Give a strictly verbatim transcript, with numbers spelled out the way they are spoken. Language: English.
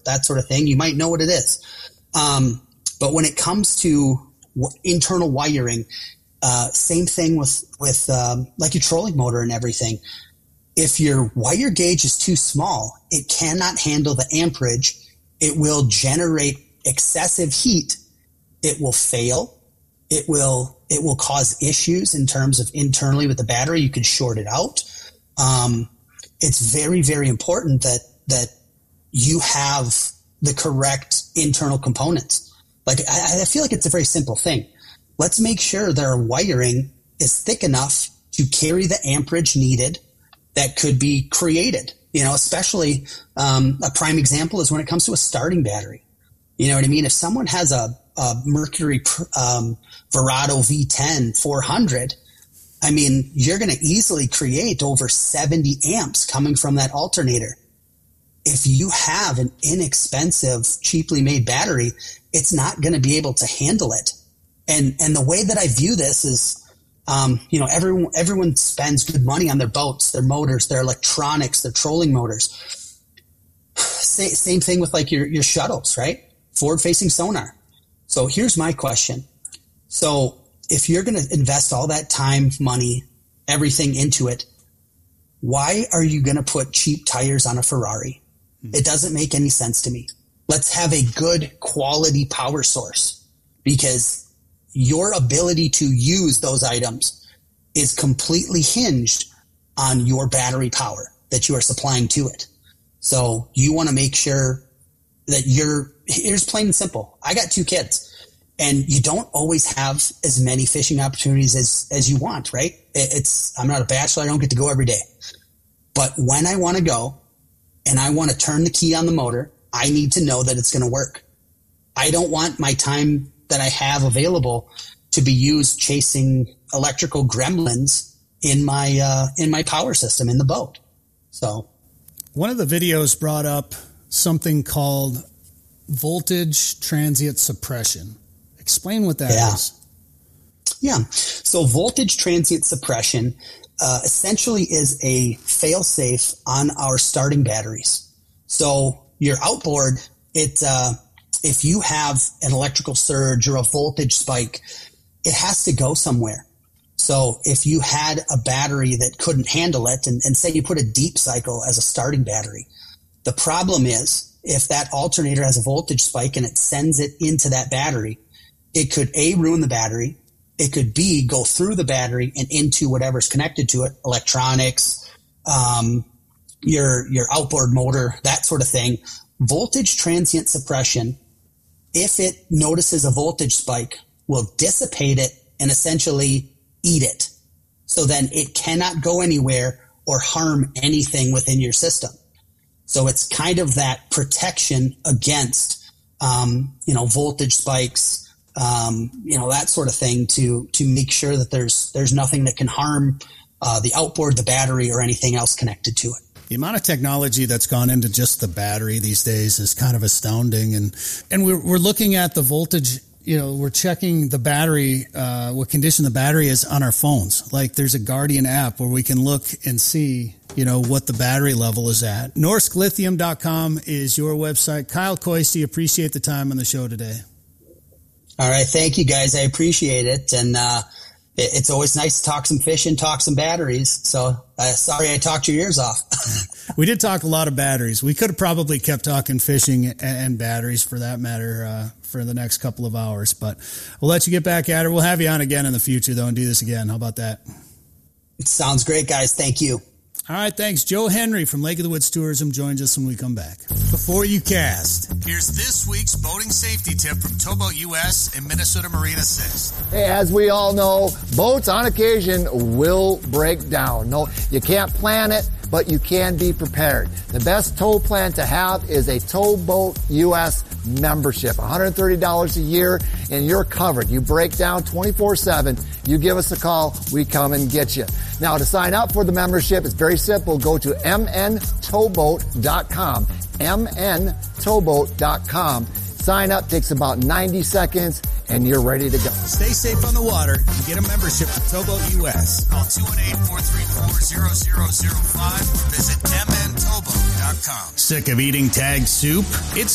that sort of thing, you might know what it is. Um, but when it comes to w- internal wiring, uh, same thing with, with, um, like your trolling motor and everything. If your wire gauge is too small, it cannot handle the amperage. It will generate excessive heat. It will fail. It will, it will cause issues in terms of internally with the battery. You could short it out. Um, it's very, very important that, that you have the correct internal components. Like, I, I feel like it's a very simple thing. Let's make sure that our wiring is thick enough to carry the amperage needed that could be created, you know, especially, um, a prime example is when it comes to a starting battery. You know what I mean? If someone has a, a Mercury, um, Verado V ten four hundred, I mean, you're going to easily create over seventy amps coming from that alternator. If you have an inexpensive, cheaply made battery, it's not going to be able to handle it. And, and the way that I view this is, Um, you know, everyone, everyone spends good money on their boats, their motors, their electronics, their trolling motors. Same, same thing with like your, your shuttles, right? Forward facing sonar. So here's my question. So if you're going to invest all that time, money, everything into it, why are you going to put cheap tires on a Ferrari? It doesn't make any sense to me. Let's have a good quality power source, because your ability to use those items is completely hinged on your battery power that you are supplying to it. So you want to make sure that you're, here's plain and simple. I got two kids, and you don't always have as many fishing opportunities as, as you want, right? It's, I'm not a bachelor. I don't get to go every day. But when I want to go and I want to turn the key on the motor, I need to know that it's going to work. I don't want my time that I have available to be used chasing electrical gremlins in my, uh, in my power system in the boat. So one of the videos brought up something called voltage transient suppression. Explain what that yeah. is. Yeah. So voltage transient suppression, uh, essentially is a fail-safe on our starting batteries. So your outboard, it, uh, if you have an electrical surge or a voltage spike, it has to go somewhere. So if you had a battery that couldn't handle it, and, and say you put a deep cycle as a starting battery, the problem is if that alternator has a voltage spike and it sends it into that battery, it could A, ruin the battery. It could B, go through the battery and into whatever's connected to it, electronics, um, your, your outboard motor, that sort of thing. Voltage transient suppression, if it notices a voltage spike, will dissipate it and essentially eat it. So then it cannot go anywhere or harm anything within your system. So it's kind of that protection against, um, you know, voltage spikes, um, you know, that sort of thing to, to make sure that there's, there's nothing that can harm, uh, the outboard, the battery, or anything else connected to it. The amount of technology that's gone into just the battery these days is kind of astounding. And, and we're, we're looking at the voltage, you know, we're checking the battery, uh, what condition the battery is on our phones. Like there's a Guardian app where we can look and see, you know, what the battery level is at. Norsk Lithium dot com is your website. Kyle Koiste, appreciate the time on the show today. All right. Thank you guys. I appreciate it. And, uh, it's always nice to talk some fishing, talk some batteries. So uh, sorry I talked your ears off. We did talk a lot of batteries. We could have probably kept talking fishing and, and batteries for that matter uh, for the next couple of hours. But we'll let you get back at it. We'll have you on again in the future, though, and do this again. How about that? It sounds great, guys. Thank you. All right, thanks. Joe Henry from Lake of the Woods Tourism joins us when we come back. Before you cast, here's this week's boating safety tip from Towboat U S and Minnesota Marine Assist. Hey, as we all know, boats on occasion will break down. No, you can't plan it, but you can be prepared. The best tow plan to have is a Towboat U S membership. one hundred thirty dollars a year, and you're covered. You break down twenty-four seven. You give us a call, we come and get you. Now, to sign up for the membership, it's very simple. Go to m n towboat dot com. m n towboat dot com. Sign up, takes about ninety seconds, and you're ready to go. Stay safe on the water and get a membership to Towboat U S. Call two one eight, four three four, zero zero zero five or visit m n towboat dot com. Sick of eating tagged soup? It's